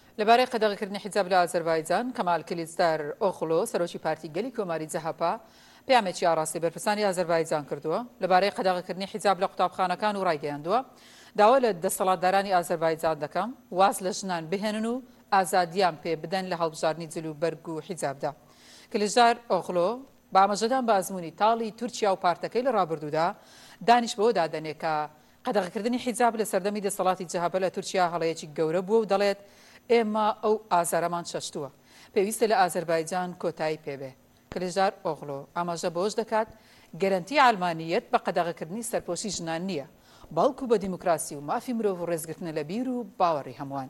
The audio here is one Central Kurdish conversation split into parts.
لەبارەی قەدەغەکردنی حیجاب لە ئازەربایجان کەمال کلیزدار ئۆخلۆ سەرۆکی پارتی گەلی کۆماری جەهەپا پامێکی ئاراستی بەرپرسانی ئازەربایجان کردووە لەبارەی قەدەغەکردنی حیجاب لە قوتابخانەکان و ڕایگەیاندووە داوا لە دەسەڵاتدارانی ئازەربایجان دەکەم واز لە ژنان بهێنن و ئازادیان پێ بدەن لە هەڵبژاردننی جل و بەرگ و حیجابدا. کلیزدار ئۆخلۆ با ئاماژەدان بە ئەزموونی تاڵی تورکیا و پارتەکەی لە ڕابردوودا دانیش بۆ دادەنێ کە قەدەغەکردنی حیجاب لە سەردەمی دەسەڵاتی جەهەپە لە تورکیا هەڵەیەکی گەورە بووە و دەڵێت ئێمە ئەو ئازارەمان شەشتووە پێویستە لە ئازەربایجان کۆتایی پێبێ. کلیزدار ئۆغلۆ ئاماژە بۆش دەکات گەرنتی ئالمانیەت بە قەدەغەکردنی سەرپۆشی ژنان نییە بەڵکو بە دیموکراسی و مافی مرۆڤ و ڕێزگرتنە لە بیر و باوەڕی هەمووان.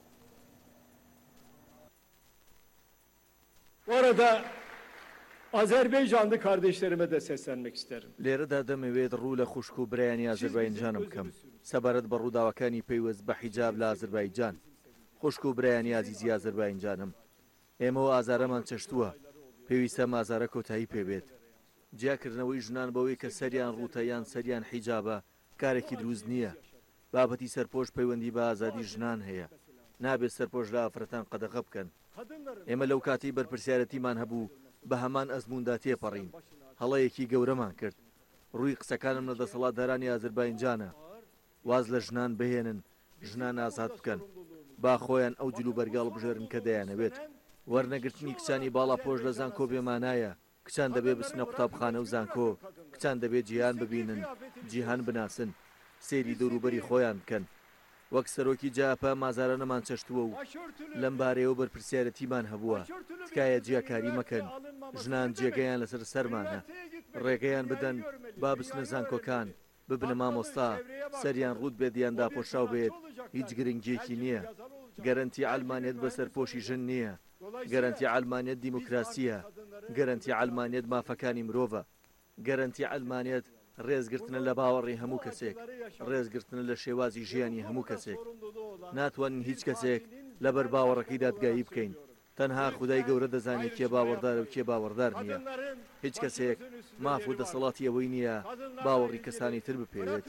Orada Azerbaycanlı kardeşlerime de seslenmek isterim. لێرەدا دەمەوێت ڕوو لە خوشک و برایانی ئازەربایجانم بکەم سەبارەت بە ڕووداوەکانی پەیوەست بە حیجاب لە ئازەربایجان. خوشک و برایانی ئازیزی ئازەربایجانم ئێمەوە ئازارەمان چەشتووە پێویستە ئازارە کۆتایی پێبێت. جیاکردنەوەی ژنان بەوەی کە سەریان ڕوتە یان سەریان حیجابە کارێکی دروست نییە. بابەتی سەرپۆش پەیوەندی بە ئازادی ژنان هەیە. نابێت سەرپۆش لە ئافرەتان قەدەغە بکەن. ئێمە لەو کاتی بەرپرسیارەتیمان هەبوو بە هەمان ئەزمووندا تێپەڕین. هەڵەیەکی گەورەمان کرد. ڕووی قسەکانم لە دەسەڵاتدارانی ئازەربایجانە. واز لە ژنان بهێنن، ژنان ئازاد بکەن. با خۆیان ئەو جلو بەرگاڵ بژێرن کە دەیانەوێت. وەرنەگرتنی کچانی باڵا پۆش لە زانکۆ بێمانایە. کچان دەبێ بچنە قوتابخانە و زانکۆ. کچان دەبێت جیهان ببینن، جیهان بناسن، سێری دەوروبەری خۆیان بکەن. وەک سەرۆکی جاپە مازارە نەمان چەشتووە و لەم بارەیەوە بەرپرسیارەتیمان هەبووە. تکایە جیاکاری مەکەن، ژنان جێگەیان لەسەر سەرمانە. ڕێگەیان بدەن با بچنە زانکۆکان، ببنە مامۆستا، سەریان ڕوود بێت یان داپۆشاو بێت، هیچ گرنگیەکی نییە. گەرنتی ئالمانیەت بەسەر پۆشی ژن نییە. گەرنتی ئالمانیەت دیموکراسیە. گەرنتی ئالمانیەت مافەکانی مرۆڤە. گەرنتی ئالمانیەت ڕێزگرتنە لە باوەڕی هەموو کەسێک، ڕێزگرتنە لە شێوازی ژیانی هەموو کەسێک. ناتوانین هیچ کەسێک لەبەر باوەڕەکەی دادگایی بکەین. تەنها خودای گەورە دەزانێت کێ باوەڕدارە و کێ باوەڕدار نییە. هیچ کەسێک ماف و دەسەڵاتی ئەوەی نییە باوەڕی کەسانی تر بپێوێت.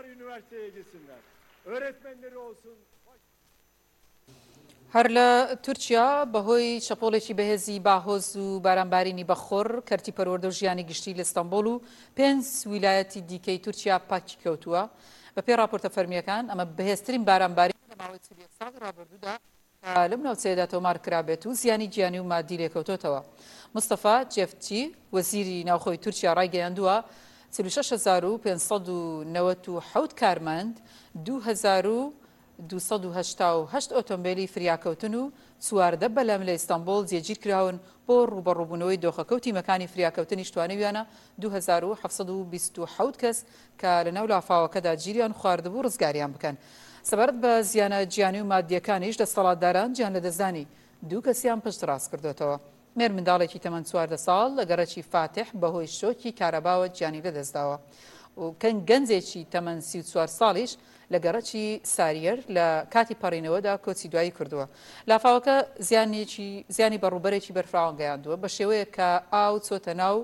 هەر لە تورکیا بەهۆی شەپۆڵێکی بەهێزی باهۆز و بارانبارینی بەخۆر کەرتی پەروەردە و ژیانی گشتی لە ئیستانبوڵ و 5 ویلایەتی دیکەی تورکیا پاکی کەوتووە. بەپێی راپۆرتە فەرمیەکان ئەمە بەهێزترین بارانبارین لە ماوەی 40 ساڵ ڕابردوودا لەم ناوچەیەدا تۆمار کرابێت و زیانی گیانی و مادی لێکەوتۆتەوە. مستەفا جێفچی وەزیری ناوخۆی تورکیا ڕایگەیاندووە 46,597 کارمەند 2,288 ئۆتۆمبیلی فریاکەوتن و 14 بەلەم لە ئیستانبوڵ جێگیر کراون بۆ ڕوبەڕووبوونەوەی دۆخەکەوتی مەکانی فریاکەوتنی شتوانەویانە 2,727 کەس کە لە ناو لافاوەکەدا گیریان خواردبوو ڕزگاریان بکەن. سەبارەت بە زیانە گیانی و مادیەکانیش دەسەڵاتداران گیان لە دەستدانی 2 کەسیان پشت ڕاست کردوێتەوە. مێر منداڵێکی تەمەن 14 ساڵ لە گەڕەکی فاتح بەهۆی شۆکی کارەباوە گیانی لەدەستداوە و گەنجێکی تەمەن 34 ساڵیش لە گەڕەکی ساریر لە کاتی پەڕینەوەدا کۆچی دوایی کردووە. لافاوەکە زیانی بەڕووبەرێکی بەرفراوان گەیاندووە بە شێوەیە کە ئاو چۆتە ناو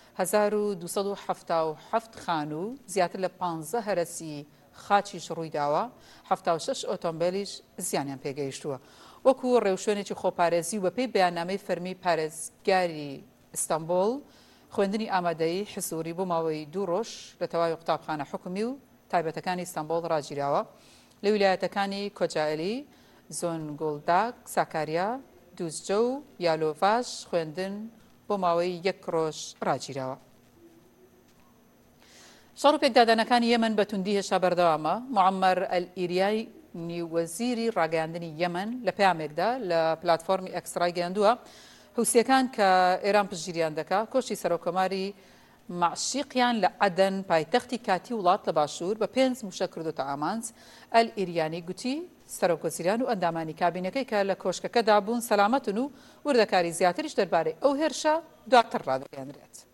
1277 خان و زیاتر لە 15 هەرەسی خاچیش ڕوویداوە 76 ئۆتۆمبیلیش زیانیان پێگەیشتووە. وەکو ڕێوشوێنێکی خۆپارێزی و بەپێی بەیاننامەی فەرمی پارێزگاری ئیستانبوڵ خوێندنی ئامادەیی حزوری بۆ ماوەی 2 ڕۆژ لە تەواوی قوتابخانە حکومی و تایبەتەکانی ئیستانبوڵ ڕاگیراوە. لە ویلایەتەکانی کۆجائێلی، زۆنگۆڵداک، ساکاریا، دووسجە و یالۆڤاژ خوێندن بۆ ماوەی 1 ڕۆژ ڕاگیراوە. شەڕ و پێکدادانەکانی یەمەن بە توندی هێشتا بەردەوامە. موعەمەر ئەلئیریانی وەزیری ڕاگەیاندنی یەمەن لە پەیامێکدا لە پلاتفۆرمی ئەکس ڕایگەیاندووە حوسیەکان کە ئێران پشتگیریان دەکا کۆشتی سەرۆکۆماری معشیقیان لە عەدەن پایتەختی کاتی وڵات لە باشوور بە 5 موشە کردوتە ئامانج. ئەلئیریانی گوتی سەرۆکوەزیران و ئەندامانی کابینەکەی کە لە کۆشکەکەدا بوون سەلامەتن و وردەکاری زیاتریش دەربارەی ئەو هێرشە دواتر ڕادەگەیاندرێت.